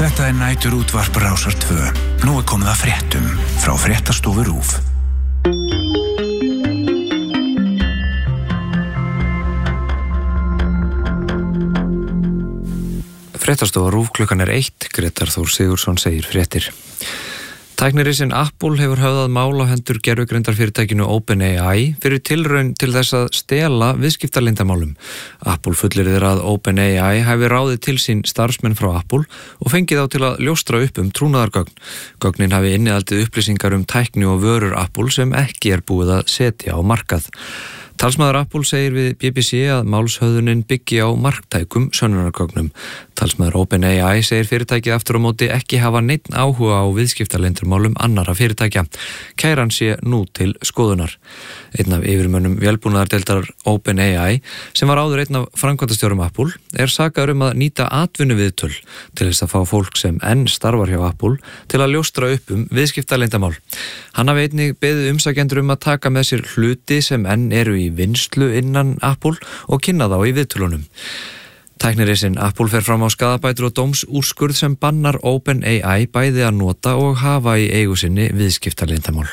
Þetta næturútvarp Rásar 2. Nú komið að fréttum frá fréttastofu RÚV. Fréttastofa RÚV klukkan 1, Grétar Þór Sigurðsson segir fréttir. Tæknirisinn Apple hefur höfðað mál á hendur gervigreindarfyrirtækinu OpenAI fyrir tilraun til þess að stela viðskiptaleyndarmálum. Apple fullyrðir að OpenAI hafi ráðið til sín starfsmenn frá Apple og fengið þá til að ljóstra upp trúnaðargögn. Gögnin hafi innihaldið upplýsingar tækni og vörur Apple sem ekki búið að setja á markað. Talsmaður Apple segir við BBC að málshöfðunin byggi á marktækum sönnunargögnum. Talsmaður OpenAI segir fyrirtækið aftur á móti ekki hafa neinn áhuga á viðskiptaleyndarmálum annarra fyrirtækja. Kæran sé nú til skoðunar. Einn af yfirmönnum vélbúnaðardeildar OpenAI, sem var áður einn af framkvæmdastjórum Apple, sakaður að nýta atvinnuviðtöl til þess að fá fólk sem enn starfar hjá Apple til að ljóstra upp viðskiptaleyndarmál. Hann hafi einnig beðið umsækjendur að taka með sér hluti sem enn eru í vinnslu innan Apple og kynna þá í viðtölunum. Tæknirisinn Apple fer fram á skaðabætur og dómsúrskurð sem bannar OpenAI bæði að nota og hafa í eigu sinni viðskiptaleyndarmál.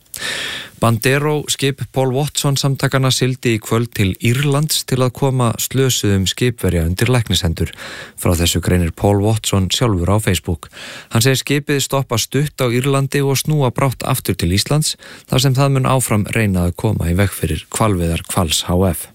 Bandero skip Paul Watson samtakanna sigldi í kvöld til Írlands til að koma slösuðum skipverja undir læknishendur. Frá þessu greinir Paul Watson sjálfur á Facebook. Hann segir skipið stoppa stutt á Írlandi og snúa brátt aftur til Íslands, þar sem það mun áfram reyna að koma í veg fyrir hvalveiðar Hvals HF.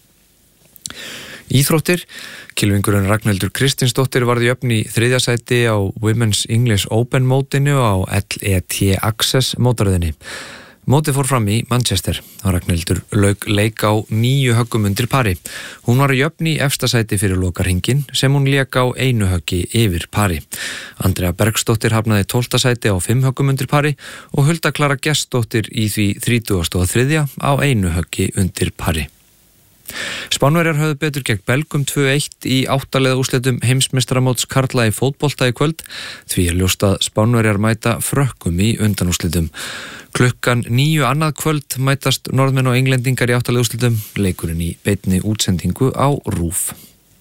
Íþróttir. Kylfingurinn Ragnhildur Kristinsdóttir varð jöfn í 3. sæti á Women's English Open mótinu á LET Access mótaröðinni. Mótið fór fram í Manchester. Ragnhildur lauk leik á 9 höggum undir pari. Hún var jöfn í efsta sæti fyrir lokarhringinn sem hún lék á 1 höggi yfir pari. Andrea Bergsdóttir hafnaði 12. sæti á 5 höggum undir pari og Hulda Klara Gestsdóttir í því 33. á 1 höggi undir pari. Spánverjar höfðu betur gegn Belgum 2-1 í 8 liða úrslitum heimsmeistaramóts karla í fótbolta í kvöld. Því ljóst að Spánverjar mæta Frökkum í undanúrslitum. Klukkan 9 annað kvöld mætast Norðmenn og Englendingar í 8 liða úrslitum, leikurinn í beinni útsendingu á RÚV.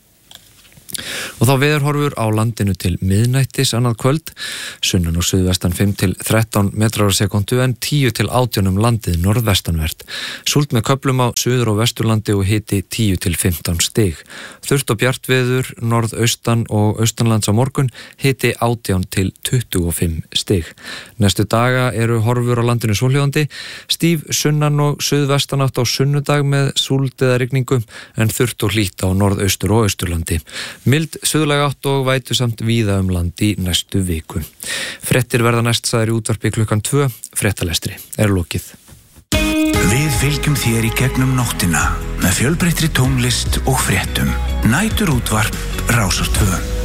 Og þá veðurhorfur á landinu til miðnættis annað kvöld, sunnan og suðvestan 5 til 13 metrar á sekundu en 10 til 18 landið norðvestanvert. Súld með köflum á suður- og vesturlandi og hiti 10 til 15 stig. Þurrt og bjart veður norðaustan og austanlands á morgun, hiti 18 til 25 stig. Næstu daga eru horfur á landinu sólhjóðandi, stíf sunnan og suðvestanátt á sunnudag með súld eða rigningu en þurrt og hlýtt á norðaustur og austurlandi. Mild suðlæg átt og vætu samt víða land í næstu viku. Fréttir verða næst sagðir í útvarpi klukkan 2, fréttalestri lokið. Við fylgjum þér í gegnum nóttina með fjölbreyttri tónlist og fréttum. Næturútvarp Rásar 2.